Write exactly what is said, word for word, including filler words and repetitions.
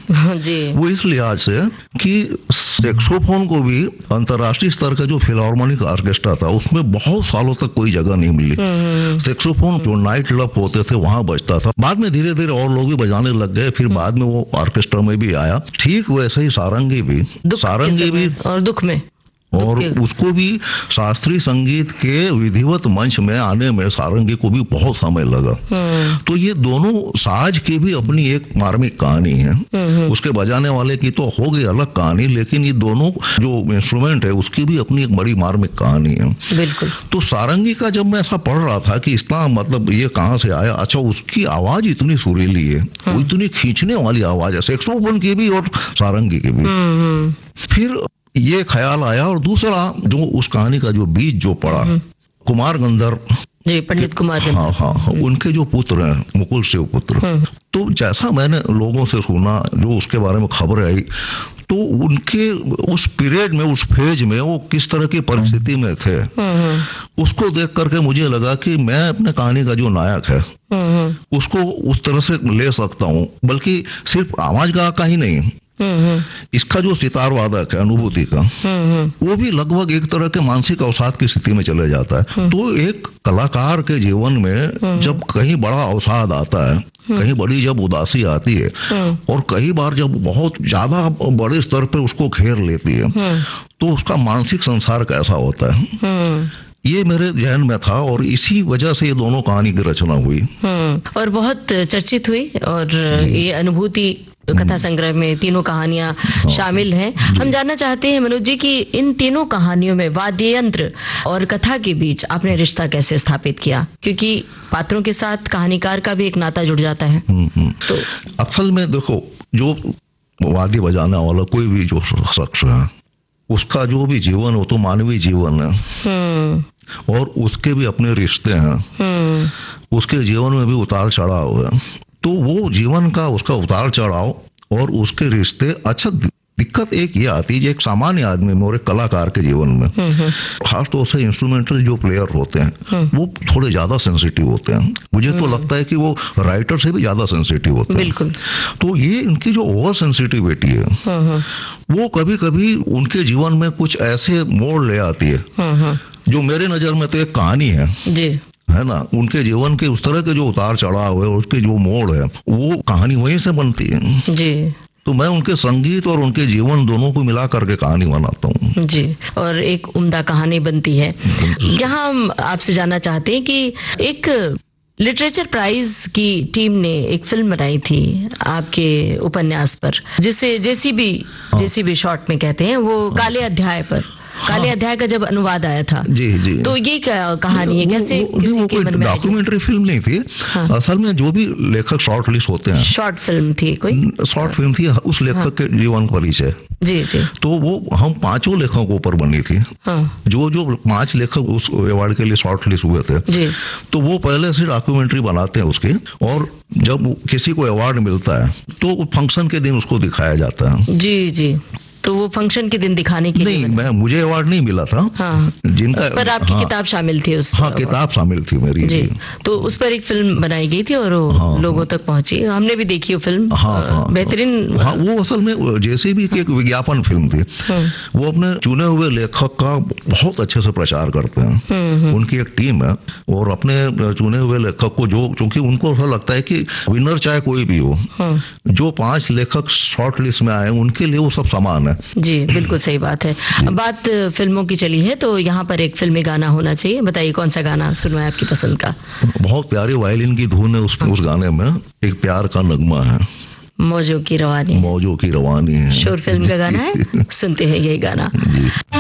जी। वो इस लिहाज से कि सैक्सोफोन को भी अंतर्राष्ट्रीय स्तर का जो फिलार्मोनिक ऑर्केस्ट्रा था उसमें बहुत सालों तक कोई जगह नहीं मिली। सैक्सोफोन जो नाइट क्लब होते थे वहां बजता था, बाद में धीरे धीरे और लोग भी बजाने लग गए, फिर बाद में वो ऑर्केस्ट्रा में भी आया। ठीक वैसे ही सारंगी भी, सारंगी भी और दुख में और उसको भी शास्त्रीय संगीत के विधिवत मंच में आने में सारंगी को भी बहुत समय लगा। तो ये दोनों साज की भी अपनी एक मार्मिक कहानी है। उसके बजाने वाले की तो हो गई अलग कहानी, लेकिन ये दोनों जो इंस्ट्रूमेंट है उसकी भी अपनी एक बड़ी मार्मिक कहानी है। बिल्कुल। तो सारंगी का जब मैं ऐसा पढ़ रहा था कि इतना मतलब ये कहाँ से आया, अच्छा उसकी आवाज इतनी सुरीली है, वो इतनी खींचने वाली आवाज है, सैक्सोफोन की भी और सारंगी की भी। फिर ये ख्याल आया, और दूसरा जो उस कहानी का जो बीज जो पड़ा, कुमार गंधर्व जी, पंडित कुमार गंधर्व, हाँ हाँ हाँ, उनके जो पुत्र हैं मुकुल शिव पुत्र, तो जैसा मैंने लोगों से सुना, जो उसके बारे में खबर आई, तो उनके उस पीरियड में, उस फेज में वो किस तरह की परिस्थिति में थे, उसको देख करके मुझे लगा कि मैं अपने कहानी का जो नायक है उसको उस तरह से ले सकता हूँ, बल्कि सिर्फ आवाज गा का ही नहीं, इसका जो सितार वादक है अनुभूति का, वो भी लगभग एक तरह के मानसिक अवसाद की स्थिति में चले जाता है। तो एक कलाकार के जीवन में जब कहीं बड़ा अवसाद आता है, कहीं बड़ी जब उदासी आती है, और कई बार जब बहुत ज्यादा बड़े स्तर पे उसको घेर लेती है, तो उसका मानसिक संसार कैसा होता है, ये मेरे जहन में था, और इसी वजह से ये दोनों कहानी की रचना हुई और बहुत चर्चित हुई। और ये अनुभूति कथा संग्रह में तीनों कहानियां शामिल हैं। हम जानना चाहते हैं मनोज जी कि इन तीनों कहानियों में वाद्य यंत्र और कथा के बीच आपने रिश्ता कैसे स्थापित किया, क्योंकि पात्रों के साथ कहानीकार का भी एक नाता जुड़ जाता है। तो असल में देखो, जो वाद्य बजाने वाला कोई भी जो शख्स है, उसका जो भी जीवन हो तो मानवीय जीवन है, और उसके भी अपने रिश्ते हैं, उसके जीवन में भी उतार चढ़ाव है। तो वो जीवन का उसका उतार चढ़ाव और उसके रिश्ते, अच्छा दिक्कत एक ये आती है, एक सामान्य आदमी में और एक कलाकार के जीवन में, खासतौर से इंस्ट्रूमेंटल जो प्लेयर होते हैं वो थोड़े ज्यादा सेंसिटिव होते हैं। मुझे तो लगता है कि वो राइटर से भी ज्यादा सेंसिटिव होते हैं। बिल्कुल। तो ये इनकी जो ओवर सेंसिटिविटी है वो कभी कभी उनके जीवन में कुछ ऐसे मोड़ ले आती है जो मेरे नजर में तो एक कहानी है जी, है ना। उनके जीवन के उस तरह के जो उतार चढ़ाव है, उसके जो मोड़ है, वो कहानी वहीं से बनती है जी। तो मैं उनके संगीत और उनके जीवन दोनों को मिला करके कहानी बनाता हूँ जी, और एक उम्दा कहानी बनती है। जहाँ हम आपसे जानना चाहते हैं कि एक लिटरेचर प्राइज की टीम ने एक फिल्म बनाई थी आपके उपन्यास पर, जिसे जेसीबी जेसीबी शॉर्ट में कहते हैं, वो काले अध्याय पर, काले हाँ। अध्याय का जब अनुवाद आया था जी जी, तो ये कहानी है कैसे? वो, किसी वो के मन में डॉक्यूमेंट्री फिल्म नहीं थी हाँ। असल में जो भी लेखक शॉर्ट लिस्ट होते हैं, शॉर्ट फिल्म थी, कोई शॉर्ट फिल्म थी उस लेखक हाँ। के जीवन परिचय जी जी। तो वो हम पांचों लेखकों पर बनी थी हाँ। जो जो पांच लेखक उस अवार्ड के लिए शॉर्ट लिस्ट हुए थे जी। तो वो पहले से डॉक्यूमेंट्री बनाते हैं उसकी, और जब किसी को अवार्ड मिलता है तो फंक्शन के दिन उसको दिखाया जाता है जी जी। तो वो फंक्शन के दिन दिखाने के नहीं, लिए मैं मुझे अवार्ड नहीं मिला था हाँ। जिनका पर आपकी हाँ, किताब शामिल थी उस हाँ किताब शामिल थी मेरी जी। तो उस पर एक फिल्म बनाई गई थी और वो हाँ, लोगों तक पहुंची, हमने भी देखी वो फिल्म हाँ, हाँ, बेहतरीन हाँ। वो असल में जैसे भी एक विज्ञापन फिल्म थी हाँ। वो अपने चुने हुए लेखक का बहुत अच्छे से प्रचार करते हैं, उनकी एक टीम है, और अपने चुने हुए लेखक को जो, क्योंकि उनको ऐसा लगता है कि विनर चाहे कोई भी हो, जो पांच लेखक शॉर्ट लिस्ट में आए उनके लिए वो सब समान है जी। बिल्कुल सही बात है। बात फिल्मों की चली है तो यहाँ पर एक फिल्मी गाना होना चाहिए, बताइए कौन सा गाना सुनवाए आपकी पसंद का? बहुत प्यारी वायलिन की धुन है उस, उस गाने में, एक प्यार का नगमा है, मौजों की रवानी, मौजों की रवानी है, शोर फिल्म का गाना है, सुनते हैं यही गाना।